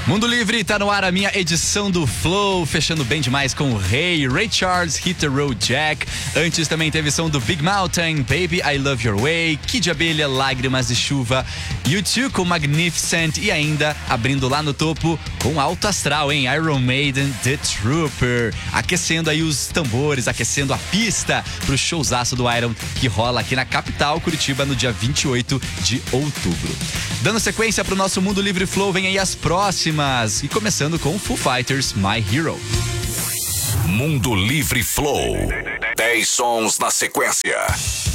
Mundo Livre, tá no ar a minha edição do Flow, fechando bem demais com o Ray Charles, Hit the Road Jack. Antes também teve som do Big Mountain, Baby I Love Your Way, Kid Abelha, Lágrimas de Chuva, U2 com Magnificent e ainda abrindo lá no topo com Alto Astral, hein? Iron Maiden, The Trooper. Aquecendo aí os tambores, aquecendo a pista pro showzaço do Iron que rola aqui na capital, Curitiba, no dia 28 de outubro. Dando sequência pro nosso Mundo Livre Flow, vem aí as próximas. E começando com Foo Fighters, My Hero. Mundo Livre Flow. 10 sons na sequência.